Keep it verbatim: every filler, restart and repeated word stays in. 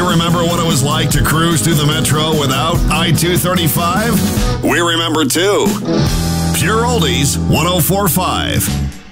remember what it was like to cruise through the metro without I two thirty-five? We remember too. Pure Oldies one oh four point five.